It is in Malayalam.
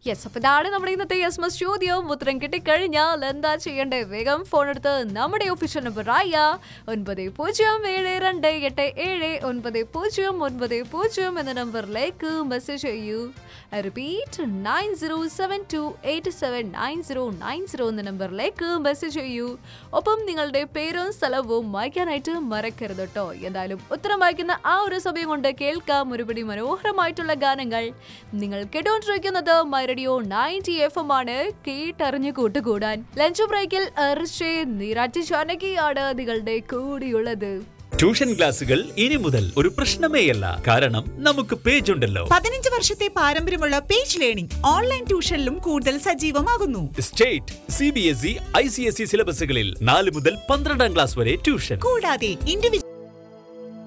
യെസ്, അപ്പൊ ഇതാണ് നമ്മുടെ ഇന്നത്തെ യെസ് ചോദ്യം. ഉത്തരം കിട്ടിക്കഴിഞ്ഞാൽ എന്താ ചെയ്യണ്ടേ? വേഗം ഫോൺ എടുത്ത് നമ്മുടെ ഒഫീഷ്യൽ നമ്പർ ആയ 9078779090 എന്ന നമ്പറിലേക്ക് മെസ്സേജ് ചെയ്യൂ. റിപ്പീറ്റ് 9072879090 എന്ന നമ്പറിലേക്ക് മെസ്സേജ് ചെയ്യൂ. ഒപ്പം നിങ്ങളുടെ പേരും സ്ഥലവും വായിക്കാനായിട്ട് മറക്കരുത് കേട്ടോ. എന്തായാലും ഉത്തരം വായിക്കുന്ന ആ ഒരു സമയം കൊണ്ട് കേൾക്കാം ഒരുപടി മനോഹരമായിട്ടുള്ള ഗാനങ്ങൾ. നിങ്ങൾ കേട്ടോണ്ടിരിക്കുന്നത് മൈ റേഡിയോ 90 FM ആണ്. കേട്ടറിഞ്ഞു കൂട്ടുകൂടാൻ ലഞ്ച് ബ്രേക്കിൽ നീരാറ്റി ജാനകിയാണ് നിങ്ങളുടെ കൂടിയുള്ളത്. ട്യൂഷൻ ക്ലാസുകൾ ഇനി മുതൽ ഒരു പ്രശ്നമേയല്ല. കാരണം നമുക്ക് പേജ് ഉണ്ടല്ലോ. 15 വർഷത്തെ പാരമ്പര്യമുള്ള പേജ് ലേണിംഗ് ഓൺലൈൻ ട്യൂഷനിലും കൂടുതൽ സജീവമാകുന്നു. സ്റ്റേറ്റ്, CBSE, ICSE സിലബസുകളിൽ 4 മുതൽ 12 ക്ലാസ് വരെ ട്യൂഷൻ. കൂടാതെ ഇൻഡിവിജ്വൽ